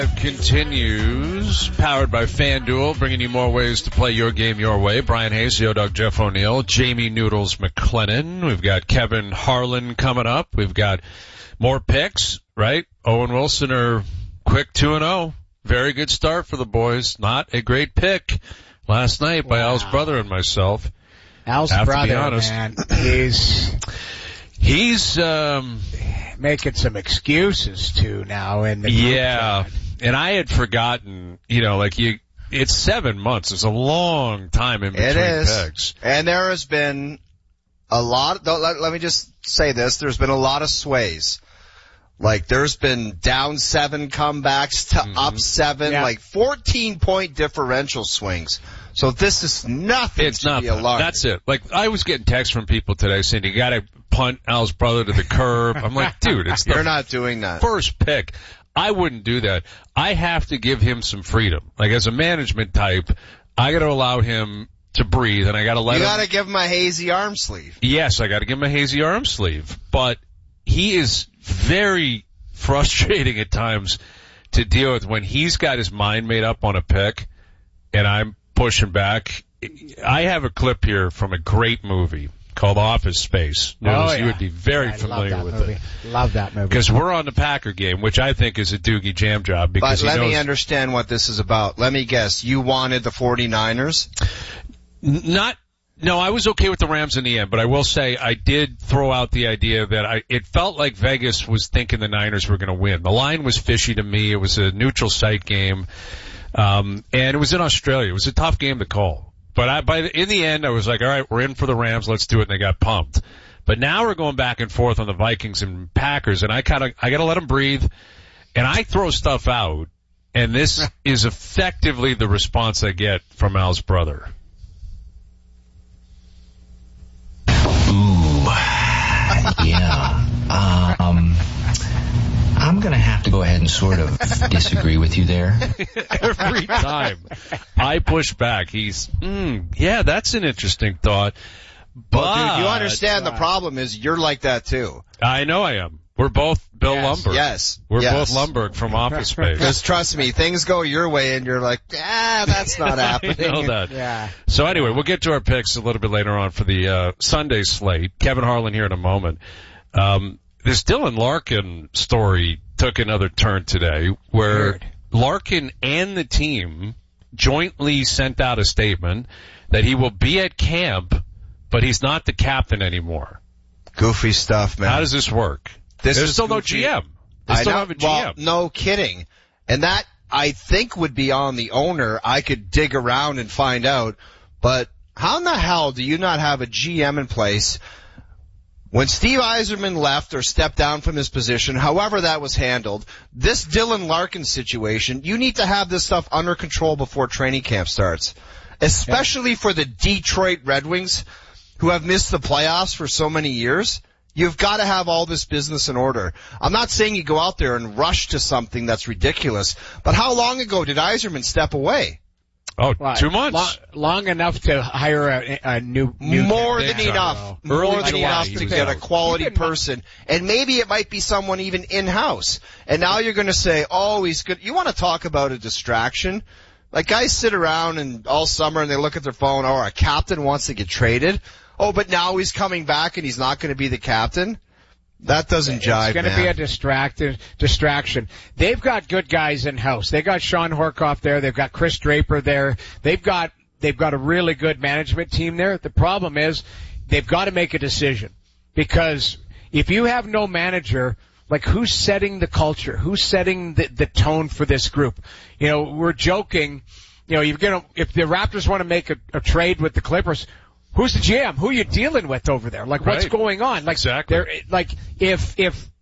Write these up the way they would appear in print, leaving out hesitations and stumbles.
Continues, powered by FanDuel, bringing you more ways to play your game your way. Brian Hayes, Doug Jeff O'Neill, Jamie Noodles McLennan. We've got Kevin Harlan coming up. We've got more picks, right? Owen Wilson are quick 2-0. Very good start for the boys. Not a great pick last night by Al's brother and myself. Al's brother, man, he's making some excuses too now in the group chat. And I had forgotten, it's 7 months. It's a long time in between picks. And there has been a lot, let me just say this, there's been a lot of sways. Like, there's been down 7 comebacks to up 7, 14-point differential swings. So this is nothing to be alarmed. That's it. Like, I was getting texts from people today saying, you gotta punt Al's brother to the curb. I'm like, dude, You're not doing that. First pick. I wouldn't do that. I have to give him some freedom. Like, as a management type, I gotta allow him to breathe, and I gotta let him... You gotta give him a hazy arm sleeve. Yes, I gotta give him a hazy arm sleeve. But he is very frustrating at times to deal with when he's got his mind made up on a pick, and I'm pushing back. I have a clip here from a great movie called Office Space. You would be very familiar with it. Love that movie. Because we're on the Packer game, which I think is a Doogie jam job. Because but let me understand what this is about. Let me guess. You wanted the 49ers? No, I was okay with the Rams in the end, but I will say I did throw out the idea that it felt like Vegas was thinking the Niners were going to win. The line was fishy to me. It was a neutral site game. And it was in Australia. It was a tough game to call. But in the end, I was like, all right, we're in for the Rams. Let's do it. And they got pumped. But now we're going back and forth on the Vikings and Packers. And I got to let them breathe. And I throw stuff out. And this is effectively the response I get from Al's brother. Ooh. Yeah. I'm going to have to go ahead and sort of disagree with you there. Every time I push back, he's, that's an interesting thought. But, well, dude, you understand the problem is you're like that too. I know I am. We're both Bill Lumberg. Yes. We're both Lumberg from Office Space. Because trust me, things go your way and you're like, that's not happening. I know that. Yeah. So anyway, we'll get to our picks a little bit later on for the Sunday slate. Kevin Harlan here in a moment. This Dylan Larkin story took another turn today where Larkin and the team jointly sent out a statement that he will be at camp, but he's not the captain anymore. Goofy stuff, man. How does this work? There's still goofy. no GM. They still have a GM. Well, no kidding. And that, I think, would be on the owner. I could dig around and find out. But how in the hell do you not have a GM in place? When Steve Yzerman left or stepped down from his position, however that was handled, this Dylan Larkin situation, you need to have this stuff under control before training camp starts. Especially for the Detroit Red Wings, who have missed the playoffs for so many years. You've got to have all this business in order. I'm not saying you go out there and rush to something that's ridiculous, but how long ago did Yzerman step away? Oh, 2 months. Long enough to hire a new more than enough. More than enough to get a quality person. And maybe it might be someone even in-house. And now you're going to say, oh, he's good. You want to talk about a distraction? Like, guys sit around and all summer and they look at their phone, oh, our captain wants to get traded. Oh, but now he's coming back and he's not going to be the captain? That doesn't jive, man. It's going to be a distraction. They've got good guys in-house. They got Sean Horkoff there. They've got Chris Draper there. They've got a really good management team there. The problem is they've got to make a decision, because if you have no manager, like, who's setting the culture? Who's setting the tone for this group? We're joking. If the Raptors want to make a trade with the Clippers, who's the GM? Who are you dealing with over there? Like, what's going on? Like, exactly. If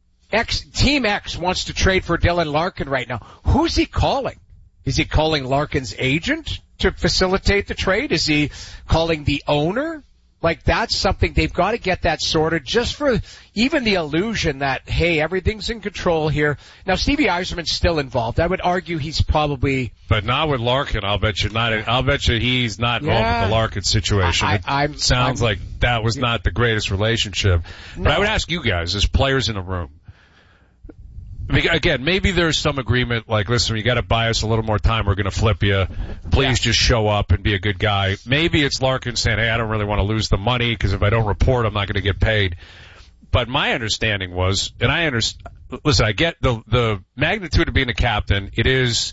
Team X wants to trade for Dylan Larkin right now, who's he calling? Is he calling Larkin's agent to facilitate the trade? Is he calling the owner? Like, that's something they've got to get that sorted, just for even the illusion that, hey, everything's in control here. Now, Stevie Yzerman's still involved. I would argue he's probably... But not with Larkin. I'll bet you he's not involved with the Larkin situation. It sounds like that was not the greatest relationship. But I would ask you guys, as players in the room, Again, maybe there's some agreement, like, listen, you got to buy us a little more time. We're going to flip you. Please just show up and be a good guy. Maybe it's Larkin saying, hey, I don't really want to lose the money because if I don't report, I'm not going to get paid. But my understanding was, and listen, I get the magnitude of being a captain. It's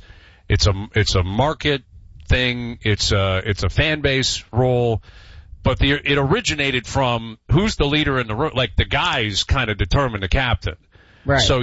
a market thing. It's a fan base role. But it originated from who's the leader in the room. Like, the guys kind of determine the captain. Right. So,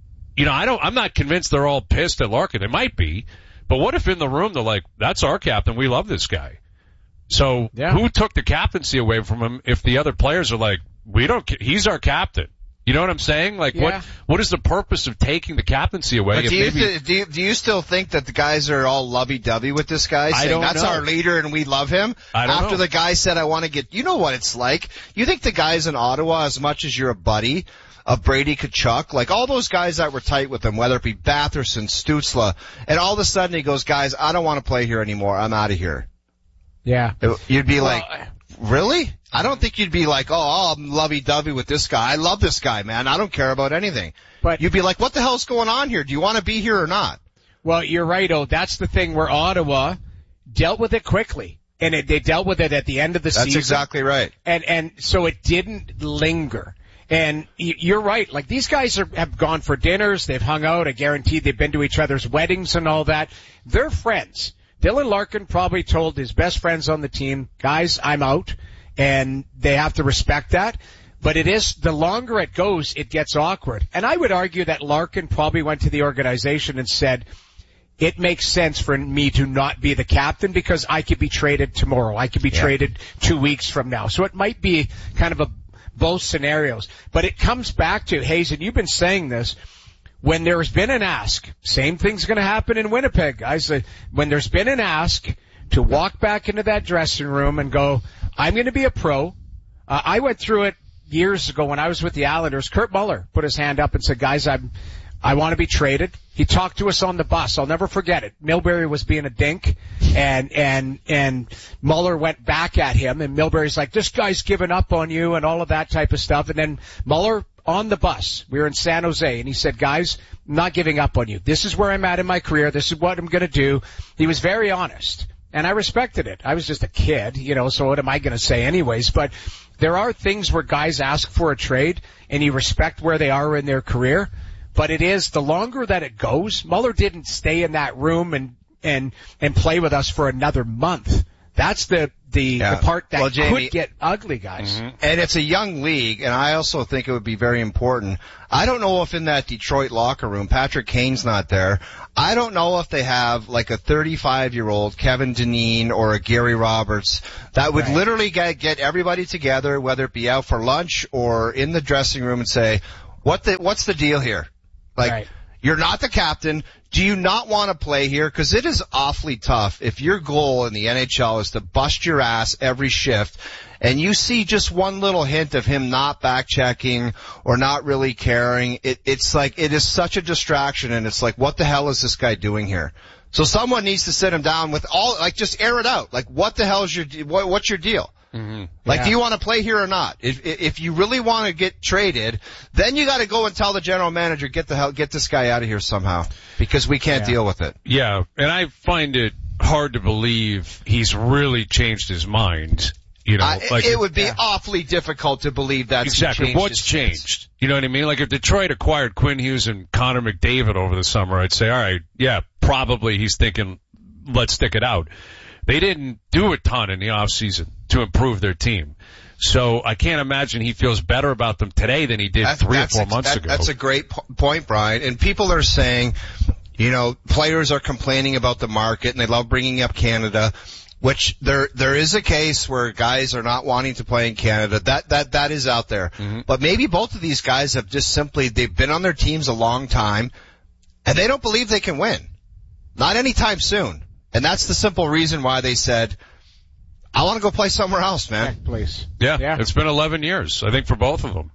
I'm not convinced they're all pissed at Larkin. They might be. But what if in the room they're like, that's our captain. We love this guy. So who took the captaincy away from him if the other players are like, he's our captain? You know what I'm saying? Like, what is the purpose of taking the captaincy away? But do you still think that the guys are all lovey-dovey with this guy? I don't know. That's our leader and we love him? After the guy said, I want to get, you know what it's like? You think the guys in Ottawa, as much as you're a buddy of Brady Tkachuk, like all those guys that were tight with him, whether it be Batherson, Stützle, and all of a sudden he goes, guys, I don't want to play here anymore. I'm out of here. Yeah. You'd be like, really? I don't think you'd be like, I'm lovey-dovey with this guy. I love this guy, man. I don't care about anything. But you'd be like, what the hell's going on here? Do you want to be here or not? Well, you're right, that's the thing where Ottawa dealt with it quickly. And they dealt with it at the end of the season. That's exactly right. And so it didn't linger. And you're right. Like, these guys have gone for dinners. They've hung out. I guarantee they've been to each other's weddings and all that. They're friends. Dylan Larkin probably told his best friends on the team, guys, I'm out. And they have to respect that. But the longer it goes, it gets awkward. And I would argue that Larkin probably went to the organization and said, it makes sense for me to not be the captain because I could be traded tomorrow. I could be traded 2 weeks from now. So it might be kind of both scenarios. But it comes back to, Hazen, you've been saying this, when there's been an ask, same thing's going to happen in Winnipeg, guys. When there's been an ask to walk back into that dressing room and go, I'm going to be a pro. I went through it years ago when I was with the Islanders. Kurt Muller put his hand up and said, guys, I want to be traded. He talked to us on the bus. I'll never forget it. Milbury was being a dink and Muller went back at him and Milbury's like, this guy's given up on you and all of that type of stuff. And then Muller on the bus, we were in San Jose, and he said, guys, I'm not giving up on you. This is where I'm at in my career. This is what I'm going to do. He was very honest, and I respected it. I was just a kid, so what am I going to say anyways? But there are things where guys ask for a trade, and you respect where they are in their career. But it is, the longer that it goes, Muller didn't stay in that room and play with us for another month. That's the part that could get ugly, guys. Mm-hmm. And it's a young league, and I also think it would be very important. I don't know if in that Detroit locker room, Patrick Kane's not there. I don't know if they have like a 35-year-old Kevin Dineen or a Gary Roberts that would literally get everybody together, whether it be out for lunch or in the dressing room, and say, what's the deal here? Like, you're not the captain. Do you not want to play here? Because it is awfully tough if your goal in the NHL is to bust your ass every shift and you see just one little hint of him not back-checking or not really caring. It's like, it is such a distraction, and it's like, what the hell is this guy doing here? So someone needs to sit him down with just air it out. Like, what the hell is what's your deal? Mm-hmm. Like, do you want to play here or not? If you really want to get traded, then you got to go and tell the general manager, get this guy out of here somehow, because we can't deal with it. Yeah, and I find it hard to believe he's really changed his mind. It would be awfully difficult to believe that's exactly what's changed. You know what I mean? Like, if Detroit acquired Quinn Hughes and Connor McDavid over the summer, I'd say, all right, yeah, probably he's thinking, let's stick it out. They didn't do a ton in the offseason to improve their team. So I can't imagine he feels better about them today than he did 3 or 4 months ago. That's a great point, Brian. And people are saying, players are complaining about the market and they love bringing up Canada, which there is a case where guys are not wanting to play in Canada. That is out there. Mm-hmm. But maybe both of these guys have just they've been on their teams a long time and they don't believe they can win. Not anytime soon. And that's the simple reason why they said, I want to go play somewhere else, man. Please. Yeah, it's been 11 years, I think, for both of them.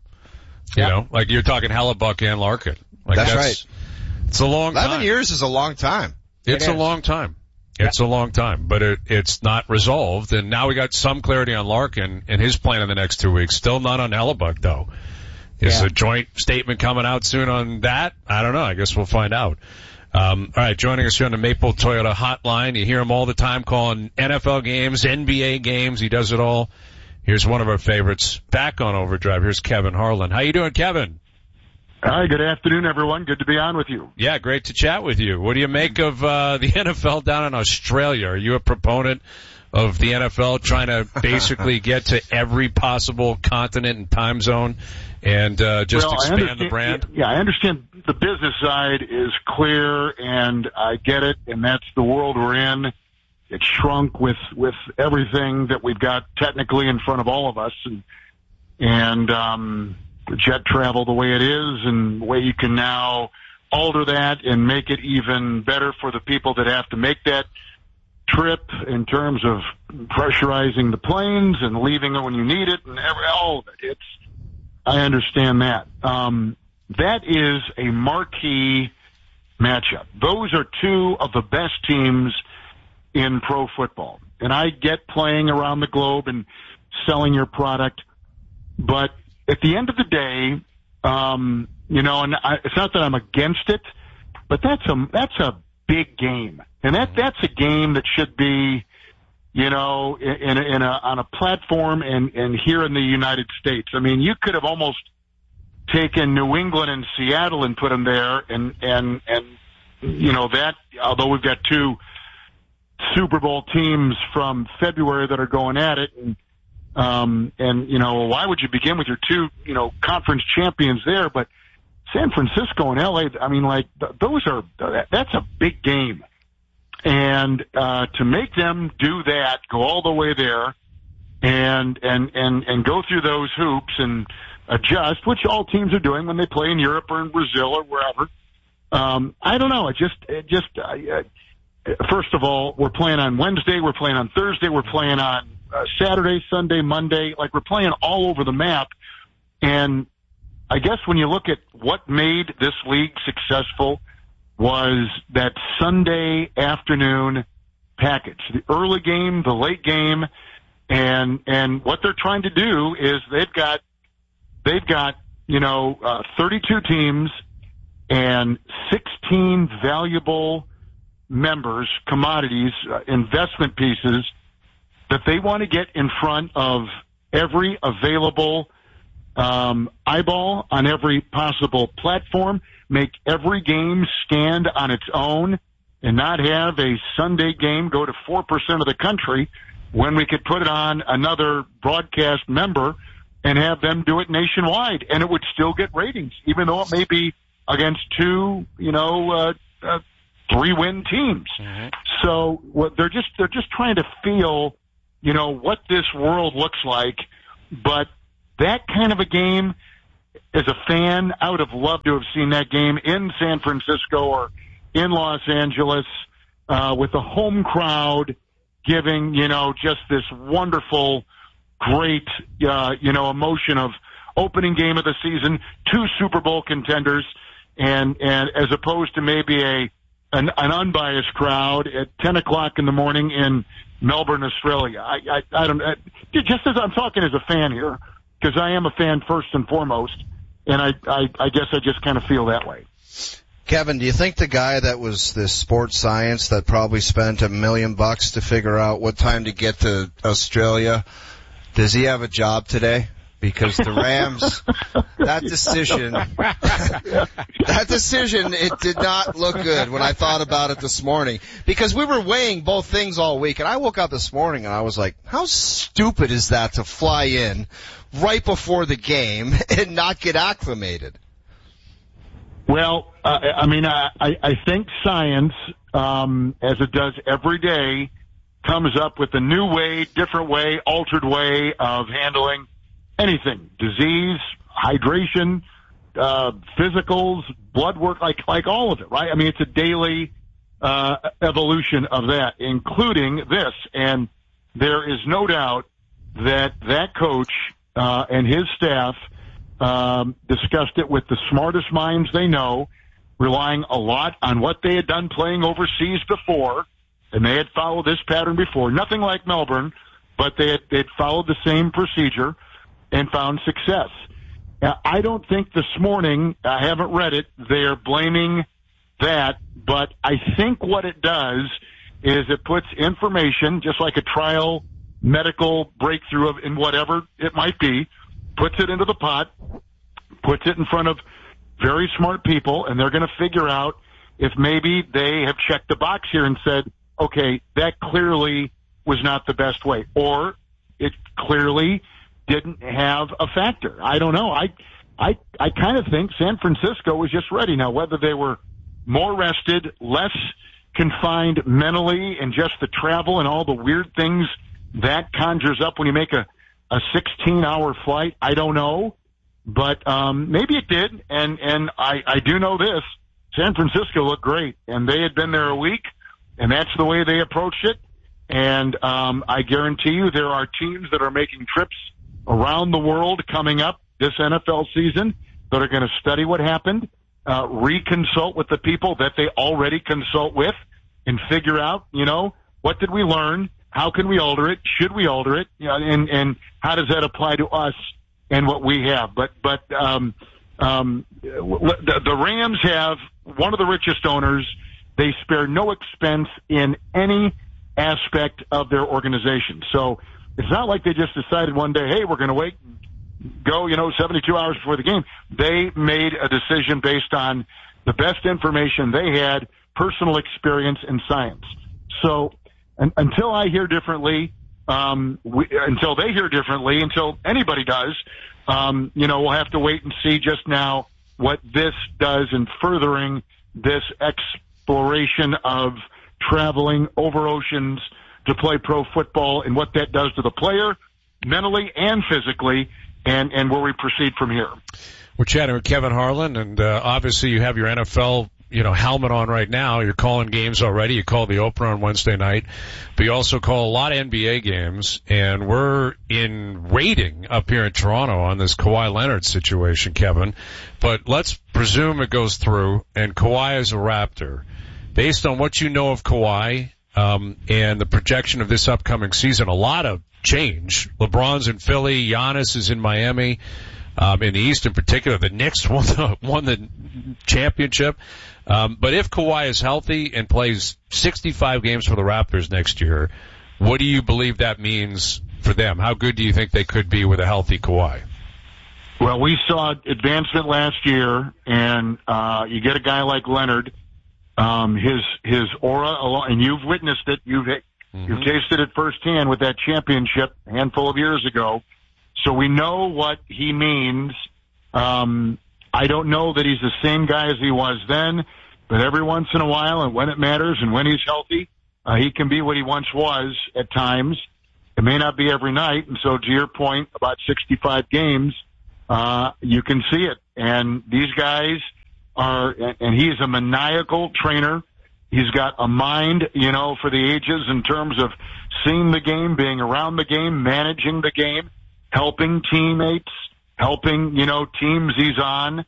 Like you're talking Hellebuck and Larkin. Like that's right. It's a long 11 time. 11 years is a long time. It's a long time. It's a long time, but it's not resolved. And now we got some clarity on Larkin and his plan in the next 2 weeks. Still not on Hellebuck, though. Is a joint statement coming out soon on that? I don't know. I guess we'll find out. All right, joining us here on the Maple Toyota Hotline. You hear him all the time calling NFL games, NBA games. He does it all. Here's one of our favorites back on Overdrive. Here's Kevin Harlan. How you doing, Kevin? Hi, good afternoon, everyone. Good to be on with you. Yeah, great to chat with you. What do you make of the NFL down in Australia? Are you a proponent of the NFL trying to basically get to every possible continent and time zone and expand the brand? Yeah, I understand the business side is clear, and I get it, and that's the world we're in. It's shrunk with everything that we've got technically in front of all of us, and jet travel the way it is, and the way you can now alter that and make it even better for the people that have to make that trip in terms of pressurizing the planes and leaving it when you need it and all of it. I understand that. That is a marquee matchup. Those are two of the best teams in pro football. And I get playing around the globe and selling your product, but at the end of the day, it's not that I'm against it, but that's a big game. And that's a game that should be, on a platform and here in the United States. I mean, you could have almost taken New England and Seattle and put them there, and that, although we've got two Super Bowl teams from February that are going at it, and why would you begin with your two, conference champions there? But San Francisco and LA, I mean, that's a big game. And, to make them do that, go all the way there and go through those hoops and adjust, which all teams are doing when they play in Europe or in Brazil or wherever. I don't know. First of all, we're playing on Wednesday, we're playing on Thursday, we're playing on Saturday, Sunday, Monday. Like, we're playing all over the map. And I guess when you look at what made this league successful was that Sunday afternoon package, the early game, the late game, and what they're trying to do is they've got 32 teams and 16 valuable members, commodities, investment pieces that they want to get in front of every available eyeball on every possible platform, make every game stand on its own, and not have a Sunday game go to 4% of the country when we could put it on another broadcast member and have them do it nationwide, and it would still get ratings, even though it may be against two, 3-win teams. Mm-hmm. So they're just trying to feel, what this world looks like. But that kind of a game, as a fan, I would have loved to have seen that game in San Francisco or in Los Angeles, with a home crowd giving, just this wonderful, great, emotion of opening game of the season, two Super Bowl contenders, and as opposed to maybe an unbiased crowd at 10 o'clock in the morning in Melbourne, Australia. I don't, just as I'm talking as a fan here, because I am a fan first and foremost, and I guess I just kind of feel that way. Kevin, do you think the guy that was the sports science that probably spent $1 million to figure out what time to get to Australia, does he have a job today? Because the Rams, that decision, it did not look good when I thought about it this morning. Because we were weighing both things all week, and I woke up this morning and I was like, how stupid is that to fly in right before the game and not get acclimated? Well, I think science, as it does every day, comes up with a new way, different way, altered way of handling anything, disease, hydration, physicals, blood work, like all of it, right? I mean, it's a daily evolution of that, including this. And there is no doubt that coach and his staff discussed it with the smartest minds they know, relying a lot on what they had done playing overseas before, and they had followed this pattern before. Nothing like Melbourne, but they'd followed the same procedure and found success. I don't think this morning, I haven't read it, they're blaming that, but I think what it does is it puts information, just like a trial medical breakthrough in whatever it might be, puts it into the pot, puts it in front of very smart people, and they're going to figure out if maybe they have checked the box here and said, okay, that clearly was not the best way, or it clearly didn't have a factor. I don't know. I kind of think San Francisco was just ready. Now, whether they were more rested, less confined mentally, and just the travel and all the weird things that conjures up when you make a 16-hour flight, I don't know. But maybe it did, and I do know this. San Francisco looked great, and they had been there a week, and that's the way they approached it. And I guarantee you there are teams that are making trips around the world coming up this NFL season that are going to study what happened, reconsult with the people that they already consult with, and figure out, what did we learn? How can we alter it? Should we alter it? And how does that apply to us and what we have? But the Rams have one of the richest owners. They spare no expense in any aspect of their organization. So it's not like they just decided one day, hey, we're going to wait and go, 72 hours before the game. They made a decision based on the best information they had, personal experience, and science. So until I hear differently, until they hear differently, until anybody does, we'll have to wait and see just now what this does in furthering this exploration of traveling over oceans to play pro football and what that does to the player mentally and physically, and where we proceed from here. We're chatting with Kevin Harlan, and obviously you have your NFL helmet on right now. You're calling games already. You called the opener on Wednesday night, but you also call a lot of NBA games, and we're in waiting up here in Toronto on this Kawhi Leonard situation, Kevin. But let's presume it goes through, and Kawhi is a Raptor. Based on what you know of Kawhi, and the projection of this upcoming season, a lot of change. LeBron's in Philly, Giannis is in Miami. In the East in particular, the Knicks won the championship. But if Kawhi is healthy and plays 65 games for the Raptors next year, what do you believe that means for them? How good do you think they could be with a healthy Kawhi? Well, we saw advancement last year, and you get a guy like Leonard, his aura, and you've witnessed it. You've tasted it firsthand with that championship a handful of years ago. So we know what he means. I don't know that he's the same guy as he was then, but every once in a while, and when it matters and when he's healthy, he can be what he once was at times. It may not be every night, and so to your point about 65 games, you can see it. And these guys are, and he's a maniacal trainer. He's got a mind, for the ages in terms of seeing the game, being around the game, managing the game, helping teammates, helping, teams he's on.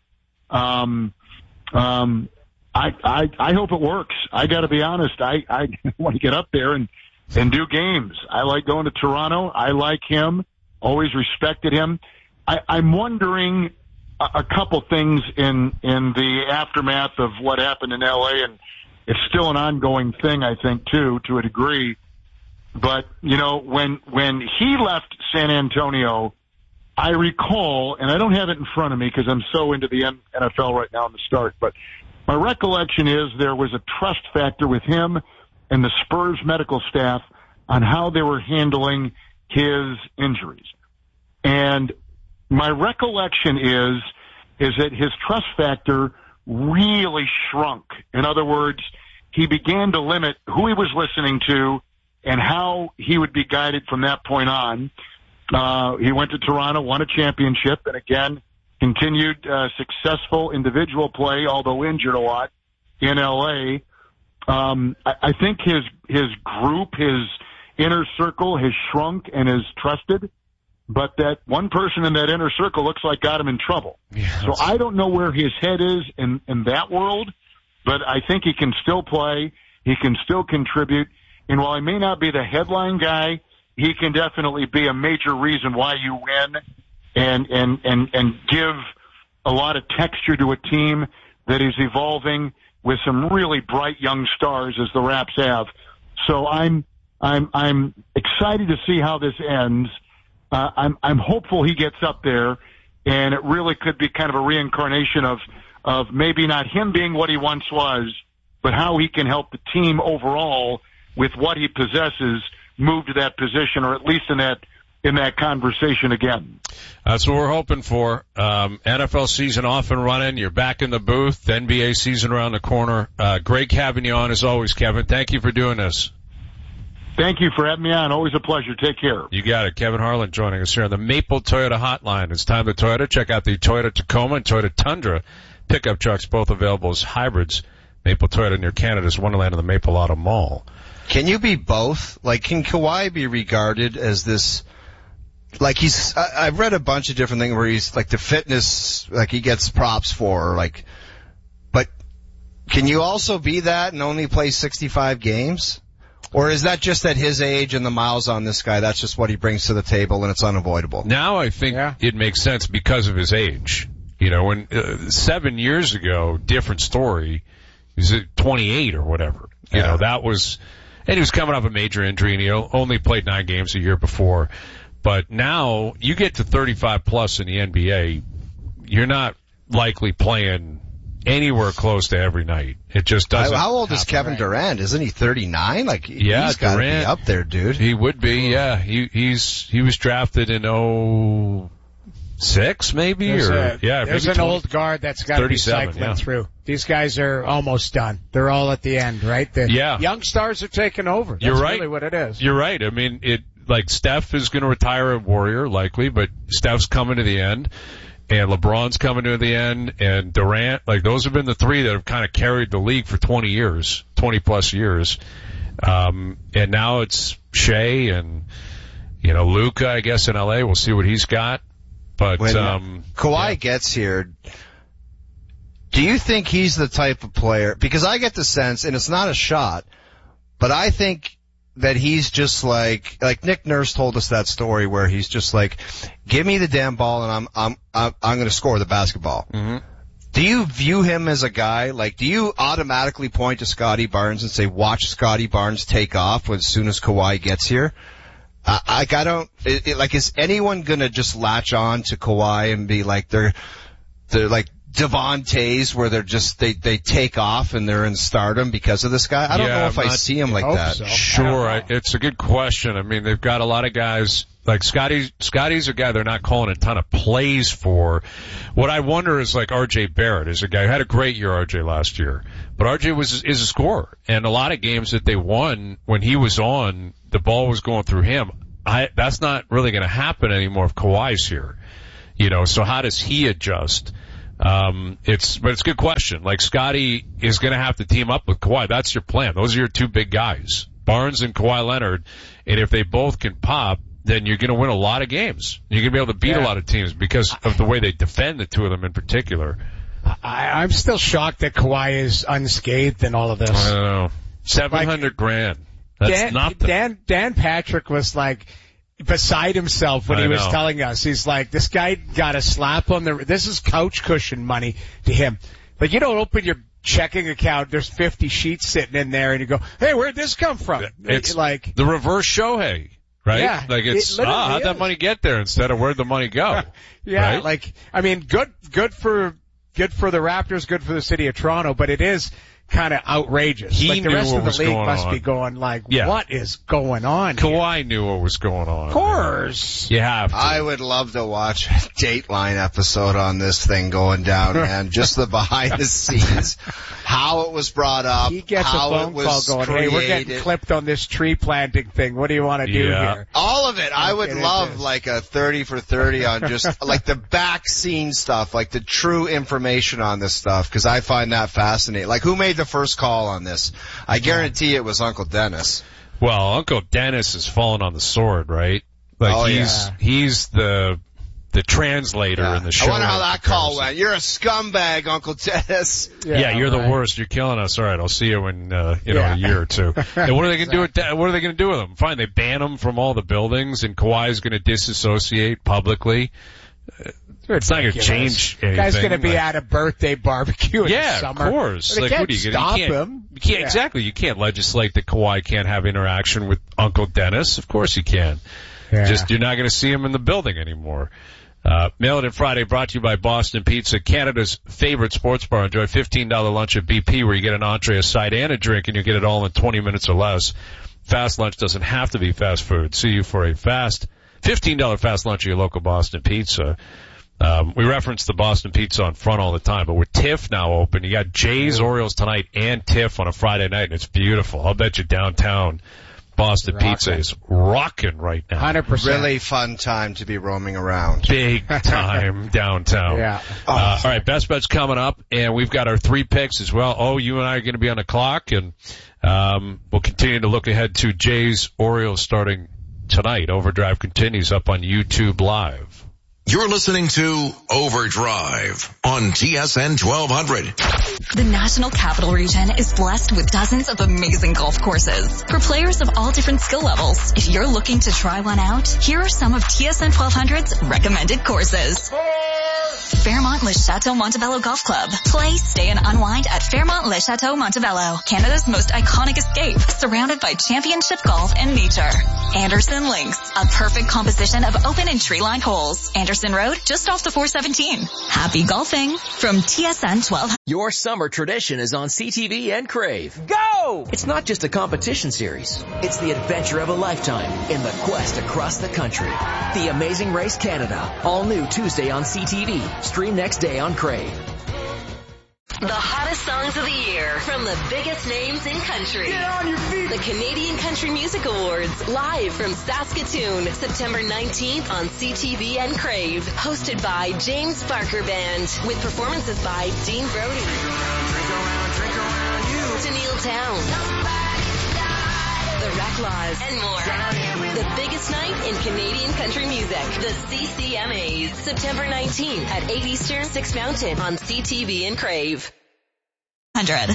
I hope it works. I got to be honest. I want to get up there and do games. I like going to Toronto. I like him. Always respected him. I'm wondering a couple things in the aftermath of what happened in L.A., and it's still an ongoing thing, I think, too, to a degree. But, when he left San Antonio, I recall, and I don't have it in front of me because I'm so into the NFL right now in the start, but my recollection is there was a trust factor with him and the Spurs medical staff on how they were handling his injuries. And my recollection is that his trust factor really shrunk. In other words, he began to limit who he was listening to and how he would be guided from that point on. He went to Toronto, won a championship, and again, continued successful individual play, although injured a lot, in L.A. I think his group, his inner circle has shrunk and is trusted, but that one person in that inner circle looks like got him in trouble. Yes. So I don't know where his head is in that world, but I think he can still play. He can still contribute. And while he may not be the headline guy, he can definitely be a major reason why you win. and give a lot of texture to a team that is evolving with some really bright young stars as the Raps have. So I'm excited to see how this ends. I'm hopeful he gets up there, and it really could be kind of a reincarnation of maybe not him being what he once was, but how he can help the team overall with what he possesses move to that position, or at least in that conversation again. That's what we're hoping for. NFL season off and running. You're back in the booth. NBA season around the corner. Great having you on as always, Kevin. Thank you for doing this. Thank you for having me on. Always a pleasure. Take care. You got it. Kevin Harlan joining us here on the Maple Toyota Hotline. It's time to Toyota. Check out the Toyota Tacoma and Toyota Tundra pickup trucks, both available as hybrids. Maple Toyota near Canada's Wonderland in the Maple Auto Mall. Can you be both? Like, can Kawhi be regarded as this, like I've read a bunch of different things where he's like the fitness, like he gets props for, like, but can you also be that and only play 65 games? Or is that just at his age and the miles on this guy, that's just what he brings to the table and it's unavoidable? Now I think it makes sense because of his age. You know, when 7 years ago, different story. He was at 28 or whatever. You know, that was, and he was coming off a major injury and he only played 9 games a year before. But now you get to 35 plus in the NBA, you're not likely playing anywhere close to every night. It just doesn't. How old is Kevin Durant? Isn't he 39? Like, yeah, he's got to be Durant, up there, dude. He would be, yeah. He was drafted in 06 maybe, there's maybe an old guard that's got to be cycling through. These guys are almost done. They're all at the end, right? The young stars are taking over. That's You're right. Really what it is. You're right. I mean, like Steph is going to retire at Warrior likely, but Steph's coming to the end. And LeBron's coming to the end, and Durant, like those have been the three that have kind of carried the league for 20 plus years. And now it's Shea and, Luka, I guess, in LA. We'll see what he's got. But, when Kawhi gets here, do you think he's the type of player, because I get the sense, and it's not a shot, but I think that he's just like Nick Nurse told us that story where he's just like, give me the damn ball and I'm going to score the basketball. Mm-hmm. Do you view him as a guy, like, do you automatically point to Scotty Barnes and say, watch Scotty Barnes take off as soon as Kawhi gets here? Is anyone going to just latch on to Kawhi and be like, they're like Devontae's where they take off and they're in stardom because of this guy? I don't know if I see him like that. So. Sure. It's a good question. I mean, they've got a lot of guys like Scotty's a guy they're not calling a ton of plays for. What I wonder is like RJ Barrett is a guy who had a great year, RJ, last year. But RJ is a scorer. And a lot of games that they won when he was on, the ball was going through him. That's not really going to happen anymore if Kawhi's here. So how does he adjust? It's a good question. Like Scotty is going to have to team up with Kawhi. That's your plan. Those are your two big guys, Barnes and Kawhi Leonard. And if they both can pop, then you're going to win a lot of games. You're going to be able to beat a lot of teams because of the way they defend the two of them in particular. I'm still shocked that Kawhi is unscathed in all of this. I don't know. $700,000. That's nothing. Dan Patrick was like beside himself when he was telling us. He's like, this guy got a slap on this is couch cushion money to him. Like, you don't open your checking account, there's 50 sheets sitting in there, and you go, hey, where'd this come from? It's like the reverse Shohei, right? Yeah, like how'd that money get there instead of where'd the money go? Yeah, right? like, I mean, good for the Raptors, good for the city of Toronto, but it is kind of outrageous. He like the knew rest what of the was league going must on. be going like, what is going on Kawhi here? knew what was going on. Of course. You have to. I would love to watch a Dateline episode on this thing going down, man. Just the behind the scenes, how it was brought up, He gets how a phone it was call going, created. hey, we're getting clipped on this tree planting thing. What do you want to do here? All of it. I would love like a 30 for 30 on just like the back scene stuff, like the true information on this stuff, because I find that fascinating. Like, who made the first call on this? I guarantee it was Uncle Dennis. Well, Uncle Dennis has fallen on the sword, right? Like he's the translator in the show. I wonder how that call went. You're a scumbag, Uncle Dennis. Yeah, you're the worst. You're killing us. All right, I'll see you in a year or two. And what are they going to do with that? What are they going to do with him? Fine, they ban him from all the buildings, and Kawhi's going to disassociate publicly. It's not going to change anything. Guy's going to be at a birthday barbecue in the summer. Of course. But like, can't what are you stop you can't, him. You can't, exactly. You can't legislate that Kawhi can't have interaction with Uncle Dennis. Of course you can. Yeah. Just, you're not going to see him in the building anymore. Mail It In Friday brought to you by Boston Pizza, Canada's favorite sports bar. Enjoy $15 lunch at BP where you get an entree, a side, and a drink, and you get it all in 20 minutes or less. Fast lunch doesn't have to be fast food. See you for a $15 fast lunch at your local Boston Pizza. We reference the Boston Pizza on front all the time, but with TIFF now open, you got Jays, Orioles tonight, and TIFF on a Friday night, and it's beautiful. I'll bet you downtown Boston Pizza is rocking right now. 100%. Really fun time to be roaming around. Big time downtown. Yeah. All right, Best Bet's coming up, and we've got our 3 picks as well. Oh, you and I are going to be on the clock, and we'll continue to look ahead to Jays, Orioles starting tonight. Overdrive continues up on YouTube Live. You're listening to Overdrive on TSN 1200. The National Capital Region is blessed with dozens of amazing golf courses for players of all different skill levels. If you're looking to try one out, here are some of TSN 1200's recommended courses. Fairmont Le Chateau Montebello Golf Club. Play, stay, and unwind at Fairmont Le Chateau Montebello, Canada's most iconic escape, surrounded by championship golf and nature. Anderson Links, a perfect composition of open and tree-lined holes. Anderson Road, just off the 417. Happy golfing from TSN 12. Your summer tradition is on CTV and Crave. Go! It's not just a competition series. It's the adventure of a lifetime in the quest across the country. The Amazing Race Canada. All new Tuesday on CTV. Stream next day on Crave. The hottest songs of the year from the biggest names in country. Get on your feet! The Canadian Country Music Awards, live from Saskatoon, September 19th on CTV and Crave. Hosted by James Barker Band, with performances by Dean Brody, Drink around you. Tennille Towne, The Raclaws, and more. The biggest night in Canadian country music. The CCMAs. September 19th at 8 Eastern, 6 Mountain on CTV and Crave. 100.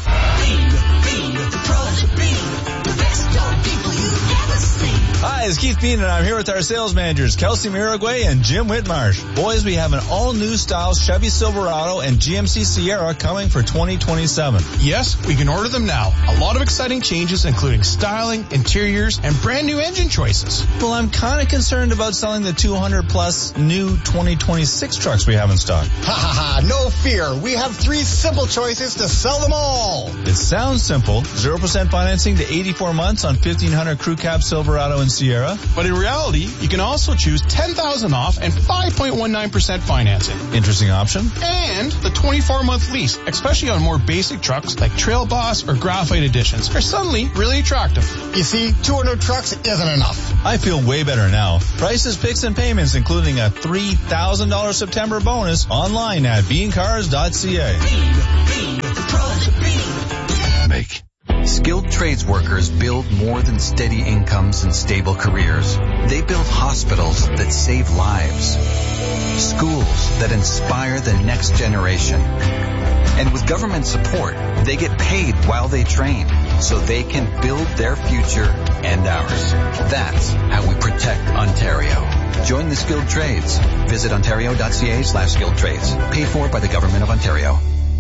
Hi, it's Keith Bean, and I'm here with our sales managers, Kelsey Miragway and Jim Whitmarsh. Boys, we have an all-new style Chevy Silverado and GMC Sierra coming for 2027. Yes, we can order them now. A lot of exciting changes, including styling, interiors, and brand new engine choices. Well, I'm kind of concerned about selling the 200-plus new 2026 trucks we have in stock. Ha ha ha, no fear. We have 3 simple choices to sell them all. It sounds simple. 0% financing to 84 months on 1500 Crew Cab Silverado and Sierra. But in reality, you can also choose $10,000 off and 5.19% financing. Interesting option. And the 24-month lease, especially on more basic trucks like Trail Boss or Graphite Editions, are suddenly really attractive. You see, 200 trucks isn't enough. I feel way better now. Prices, picks, and payments, including a $3,000 September bonus, online at beancars.ca. Make. Skilled trades workers build more than steady incomes and stable careers. They build hospitals that save lives, schools that inspire the next generation. And with government support, they get paid while they train, so they can build their future and ours. That's how we protect Ontario. Join the skilled trades. Visit ontario.ca/skilled trades. Paid for by the Government of Ontario.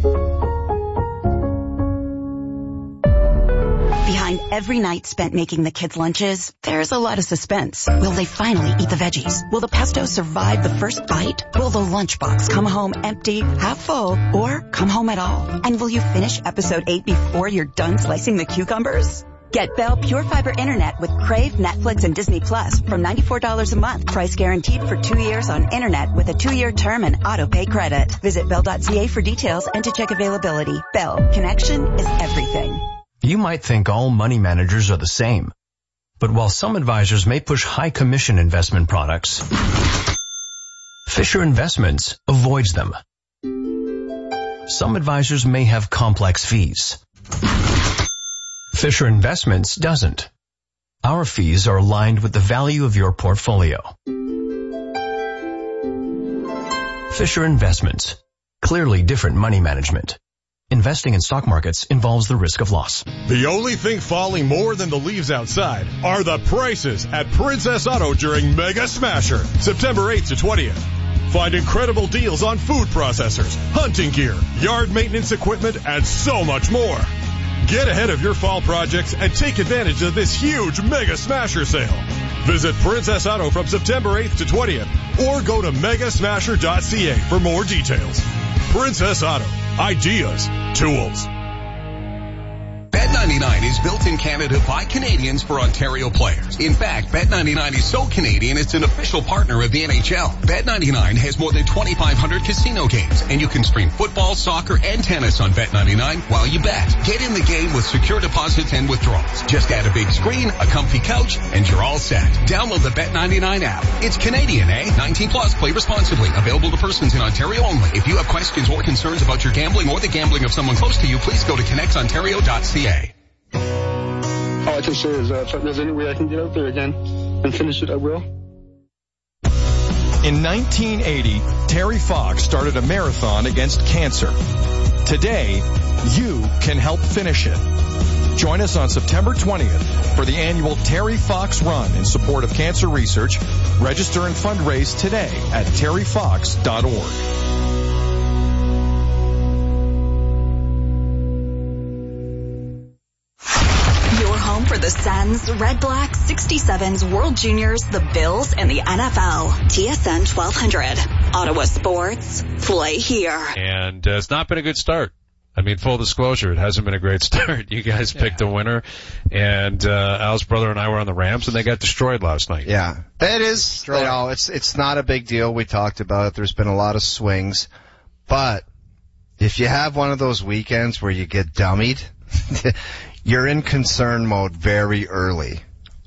Behind every night spent making the kids' lunches, there's a lot of suspense. Will they finally eat the veggies? Will the pesto survive the first bite? Will the lunchbox come home empty, half full, or come home at all? And will you finish episode 8 before you're done slicing the cucumbers? Get Bell Pure Fiber Internet with Crave, Netflix, and Disney Plus from $94 a month. Price guaranteed for 2 years on internet with a 2-year term and auto-pay credit. Visit Bell.ca for details and to check availability. Bell. Connection is everything. You might think all money managers are the same. But while some advisors may push high commission investment products, Fisher Investments avoids them. Some advisors may have complex fees. Fisher Investments doesn't. Our fees are aligned with the value of your portfolio. Fisher Investments. Clearly different money management. Investing in stock markets involves the risk of loss. The only thing falling more than the leaves outside are the prices at Princess Auto during Mega Smasher, September 8th to 20th. Find incredible deals on food processors, hunting gear, yard maintenance equipment, and so much more. Get ahead of your fall projects and take advantage of this huge Mega Smasher sale. Visit Princess Auto from September 8th to 20th or go to megasmasher.ca for more details. Princess Auto. Ideas. Tools. Bet99 is built in Canada by Canadians for Ontario players. In fact, Bet99 is so Canadian it's an official partner of the NHL. Bet99 has more than 2,500 casino games, and you can stream football, soccer, and tennis on Bet99 while you bet. Get in the game with secure deposits and withdrawals. Just add a big screen, a comfy couch, and you're all set. Download the Bet99 app. It's Canadian, eh? 18 plus. Play responsibly. Available to persons in Ontario only. If you have questions or concerns about your gambling or the gambling of someone close to you, please go to connectsontario.ca. All I can say is if there's any way I can get out there again and finish it, I will. In 1980, Terry Fox started a marathon against cancer. Today, you can help finish it. Join us on September 20th for the annual Terry Fox Run in support of cancer research. Register and fundraise today at terryfox.org. For the Sens, Red Blacks, 67s, World Juniors, the Bills, and the NFL. TSN 1200. Ottawa Sports. Play here. And it's not been a good start. I mean, full disclosure, it hasn't been a great start. You guys picked a winner, and Al's brother and I were on the Rams, and they got destroyed last night. Yeah. It is, you know, it's not a big deal. We talked about it. There's been a lot of swings. But if you have one of those weekends where you get dummied, you're in concern mode very early.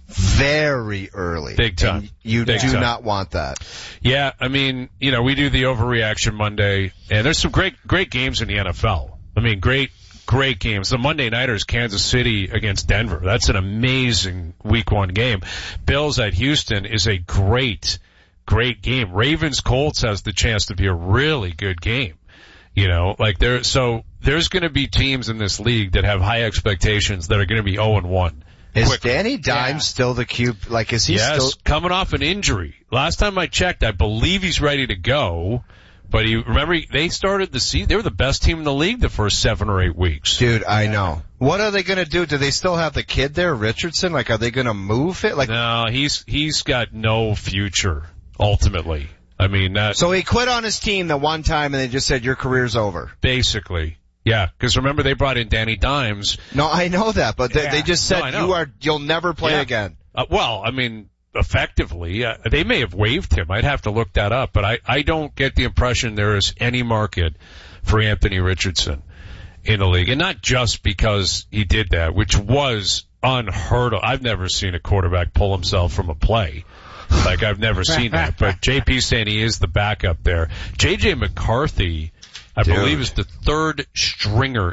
Very early. Big time. And you do not want that. Yeah, I mean, you know, we do the Overreaction Monday, and there's some great games in the NFL. I mean, great games. The Monday Nighters, Kansas City against Denver. That's an amazing Week 1 game. Bills at Houston is a great game. Ravens Colts has the chance to be a really good game. You know, like there's going to be teams in this league that have high expectations that are going to be 0-1. Is Danny Dimes still the QB? Like, is he still coming off an injury? Last time I checked, I believe he's ready to go. But remember, they started the season. They were the best team in the league the first 7 or 8 weeks. Dude, I know. What are they going to do? Do they still have the kid there, Richardson? Like, are they going to move it? Like, no, he's got no future. Ultimately. I mean, so he quit on his team the one time and they just said your career's over. Basically. Yeah, because remember they brought in Danny Dimes. No, I know that, but they just said you'll never play again. Well, I mean, effectively, they may have waived him. I'd have to look that up, but I don't get the impression there is any market for Anthony Richardson in the league. And not just because he did that, which was unheard of. I've never seen a quarterback pull himself from a play. Like, I've never seen that. But JP's saying he is the backup there. JJ McCarthy, I believe, is the third stringer